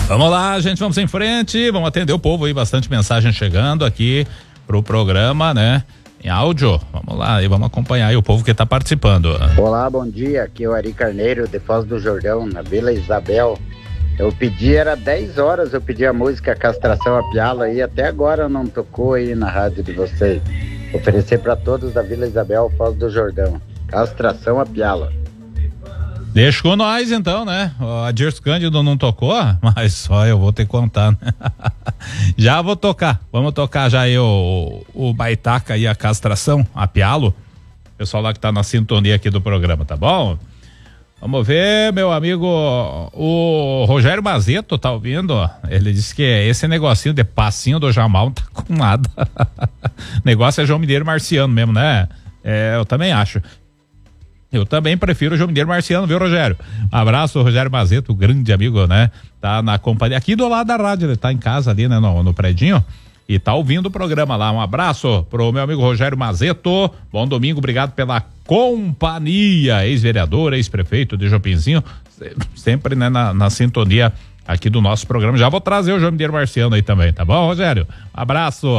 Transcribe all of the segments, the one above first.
Vamos lá, gente, vamos em frente, vamos atender o povo aí, bastante mensagem chegando aqui pro programa, né? Em áudio, vamos lá e vamos acompanhar aí o povo que tá participando. Olá, bom dia, aqui é o Ari Carneiro, de Foz do Jordão, na Vila Isabel. Eu pedi, era 10 horas, eu pedi a música Castração a Pialo aí, até agora não tocou aí na rádio de vocês. Oferecer para todos da Vila Isabel, Foz do Jordão, Castração a Pialo. Deixa com nós então, né? A Dirce Cândido não tocou, mas só eu vou ter que contar, né? Já vou tocar, vamos tocar já aí o Baitaca e a Castração, a Pialo. Pessoal lá que tá na sintonia aqui do programa, tá bom? Vamos ver, meu amigo, o Rogério Mazeto tá ouvindo, ele disse que esse negocinho de passinho do Jamal não tá com nada. Negócio é João Mineiro Marciano mesmo, né? Eu também acho. Eu também prefiro o João Mineiro Marciano, viu, Rogério? Abraço, Rogério Mazeto, grande amigo, né? Tá na companhia, aqui do lado da rádio, ele tá em casa ali, né, no predinho, e tá ouvindo o programa lá. Um abraço pro meu amigo Rogério Mazeto, bom domingo, obrigado pela companhia, ex-vereador, ex-prefeito de Jopinzinho, sempre, né, na sintonia aqui do nosso programa. Já vou trazer o João Mineiro Marciano aí também, tá bom, Rogério? Abraço.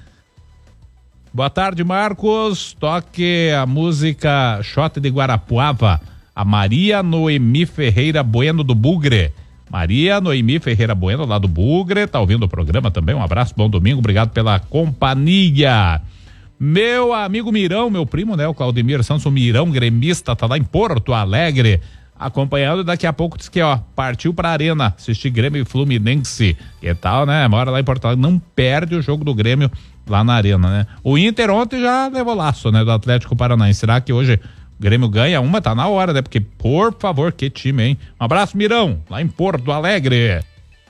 Boa tarde, Marcos. Toque a música Shot de Guarapuava, a Maria Noemi Ferreira Bueno do Bugre. Maria Noemi Ferreira Bueno, lá do Bugre, tá ouvindo o programa também. Um abraço, bom domingo, obrigado pela companhia. Meu amigo Mirão, meu primo, né, o Claudemir Santos, o Mirão gremista, tá lá em Porto Alegre, acompanhando. Daqui a pouco diz que, ó, partiu pra Arena assistir Grêmio e Fluminense e tal, né, mora lá em Porto Alegre, não perde o jogo do Grêmio lá na Arena, né. O Inter ontem já levou laço, né, do Atlético Paranaense. Será que hoje o Grêmio ganha uma? Tá na hora, né, porque, por favor, que time, hein. Um abraço, Mirão, lá em Porto Alegre.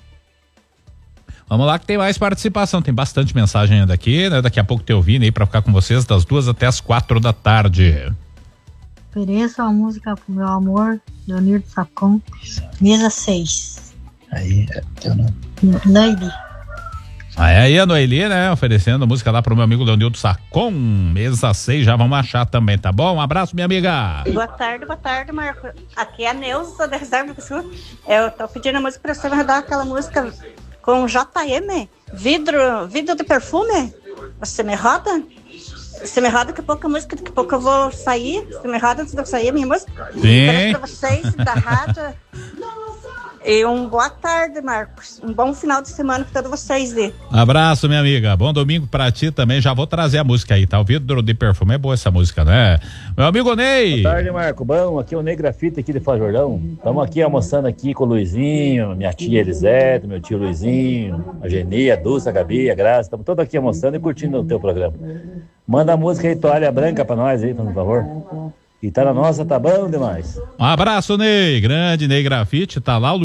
Vamos lá que tem mais participação, tem bastante mensagem ainda aqui, né? Daqui a pouco tem o Vini aí pra ficar com vocês das 2 até as 4 da tarde. Ofereço a música pro meu amor, Leonir Sacon, mesa 6. Aí, é teu nome. Noeli. Aí a Noeli, né? Oferecendo música lá pro meu amigo Leonildo Sacon, mesa 6, já vamos achar também, tá bom? Um abraço, minha amiga. Boa tarde, Marco. Aqui é a Neuza da Reserva do Sul. Eu tô pedindo a música pra você me dar aquela música com JM, vidro de perfume. Você me roda? Você me roda, daqui a pouco a música, daqui a pouco eu vou sair. Você me roda antes de eu sair a minha música? Sim. Pra vocês da rádio. E boa tarde, Marcos. Um bom final de semana pra todos vocês. Abraço, minha amiga. Bom domingo pra ti também. Já vou trazer a música aí, tá? O vidro de perfume. É boa essa música, né? Meu amigo Ney. Boa tarde, Marco. Bom, aqui é o Ney Grafite aqui de Foz do Jordão. Estamos aqui almoçando aqui com o Luizinho, minha tia Elisete, meu tio Luizinho, a Geni, a Dulce, a Gabi, a Graça. Estamos todos aqui almoçando e curtindo o teu programa. Manda a música aí, Toalha Branca, pra nós aí, por favor. E tá na nossa, tá bom demais. Um abraço, Ney. Grande Ney Grafite, tá lá o